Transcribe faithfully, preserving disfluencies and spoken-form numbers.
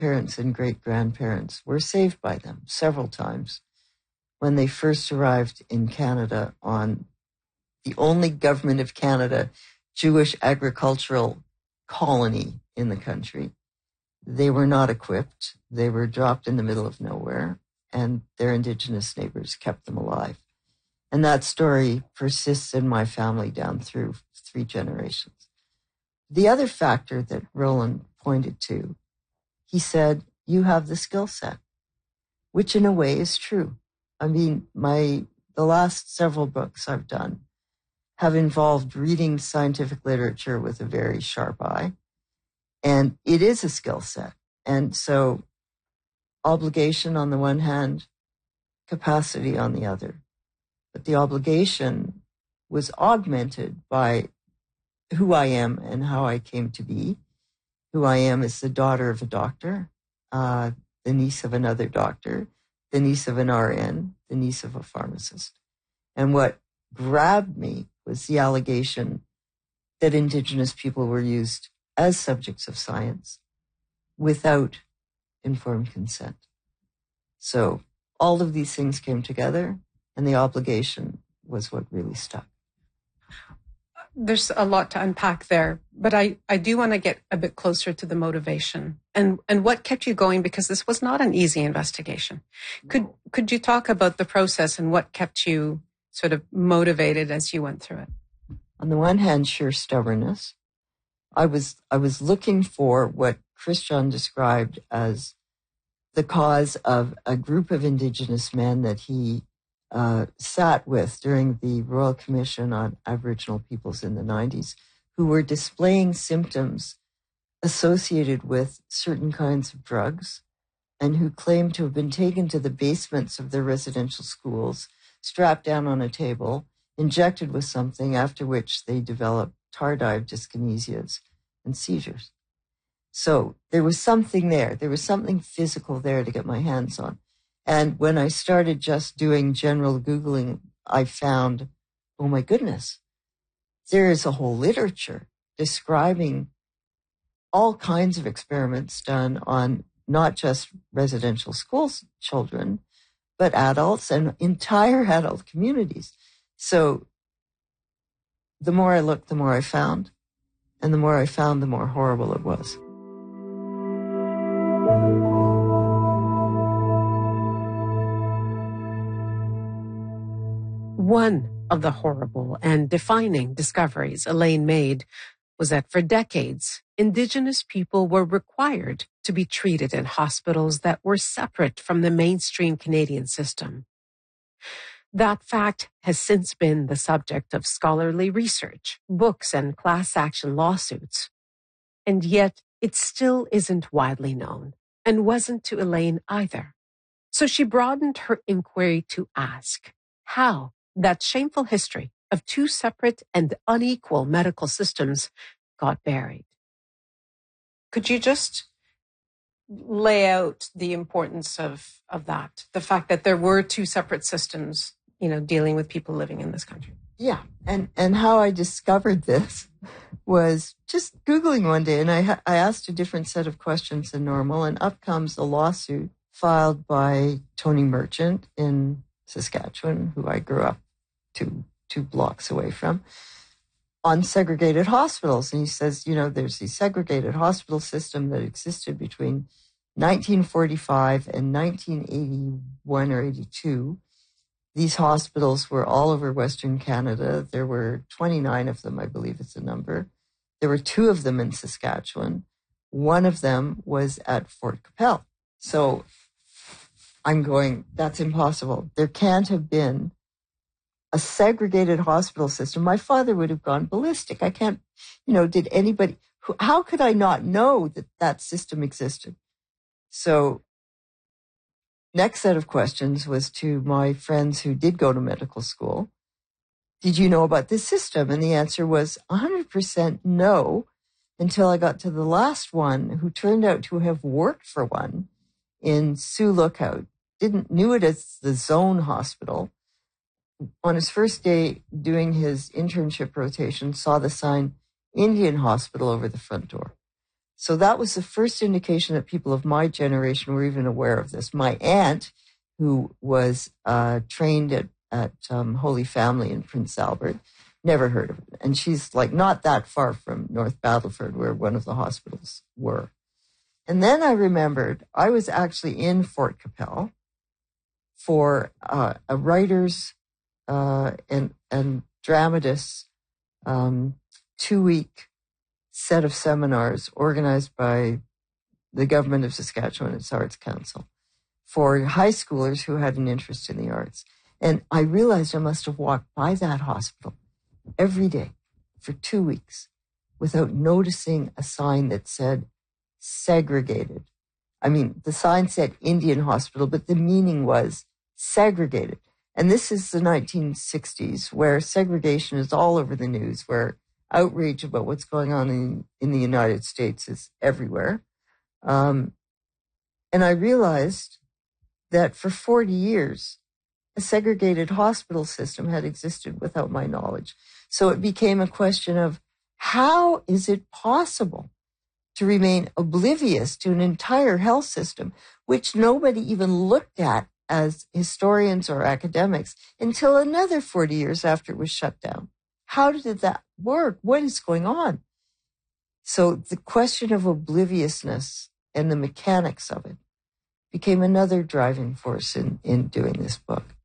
parents and great-grandparents were saved by them several times when they first arrived in Canada on the only Government of Canada Jewish agricultural colony in the country. They were not equipped. They were dropped in the middle of nowhere, and their Indigenous neighbors kept them alive. And that story persists in my family down through three generations. The other factor that Roland pointed to, he said, you have the skill set, which in a way is true. I mean, my the last several books I've done have involved reading scientific literature with a very sharp eye. And it is a skill set. And so obligation on the one hand, capacity on the other. But the obligation was augmented by who I am and how I came to be. Who I am is the daughter of a doctor, uh, the niece of another doctor, the niece of an R N, the niece of a pharmacist. And what grabbed me was the allegation that Indigenous people were used as subjects of science without informed consent. So all of these things came together, and the obligation was what really stuck. There's a lot to unpack there, but I, I do want to get a bit closer to the motivation and, and what kept you going, because this was not an easy investigation. Could could you talk about the process and what kept you sort of motivated as you went through it? On the one hand, sheer stubbornness. I was I was looking for what Christian described as the cause of a group of Indigenous men that he uh, sat with during the Royal Commission on Aboriginal Peoples in the nineties, who were displaying symptoms associated with certain kinds of drugs and who claimed to have been taken to the basements of their residential schools, strapped down on a table, injected with something, after which they developed tardive dyskinesias and seizures. So there was something there. There was something physical there to get my hands on. And when I started just doing general Googling, I found, oh my goodness, there is a whole literature describing all kinds of experiments done on not just residential school children, but adults and entire adult communities. So the more I looked, the more I found. And the more I found, the more horrible it was. One of the horrible and defining discoveries Elaine made was that for decades, Indigenous people were required to be treated in hospitals that were separate from the mainstream Canadian system. That fact has since been the subject of scholarly research, books, and class action lawsuits. And yet, it still isn't widely known, and wasn't to Elaine either. So she broadened her inquiry to ask how that shameful history of two separate and unequal medical systems got buried. Could you just lay out the importance of, of that, the fact that there were two separate systems, you know, dealing with people living in this country? Yeah, and, and how I discovered this was just Googling one day, and I, ha- I asked a different set of questions than normal, and up comes a lawsuit filed by Tony Merchant in Saskatchewan, who I grew up two, two blocks away from, on segregated hospitals. And he says, you know, there's the segregated hospital system that existed between nineteen forty-five and nineteen eighty-one or eighty-two. These hospitals were all over Western Canada. There were twenty-nine of them, I believe is the number. There were two of them in Saskatchewan. One of them was at Fort Qu'Appelle. So I'm going, that's impossible. There can't have been a segregated hospital system. My father would have gone ballistic. I can't, you know, did anybody, how could I not know that that system existed? So next set of questions was to my friends who did go to medical school. Did you know about this system? And the answer was one hundred percent no, until I got to the last one, who turned out to have worked for one in Sioux Lookout. Didn't knew it as the Zone Hospital. On his first day doing his internship rotation, saw the sign Indian Hospital over the front door. So that was the first indication that people of my generation were even aware of this. My aunt, who was uh, trained at, at um, Holy Family in Prince Albert, never heard of it. And she's like not that far from North Battleford, where one of the hospitals were. And then I remembered I was actually in Fort Capel for uh, a writers uh, and, and dramatists um, two-week set of seminars organized by the government of Saskatchewan, its Arts Council, for high schoolers who had an interest in the arts. And I realized I must have walked by that hospital every day for two weeks without noticing a sign that said segregated. I mean, the sign said Indian Hospital, but the meaning was segregated. And this is the nineteen sixties, where segregation is all over the news, where outrage about what's going on in, in the United States is everywhere. Um, and I realized that for forty years, a segregated hospital system had existed without my knowledge. So it became a question of how is it possible to remain oblivious to an entire health system, which nobody even looked at as historians or academics until another forty years after it was shut down. How did that work? What is going on? So the question of obliviousness and the mechanics of it became another driving force in, in doing this book.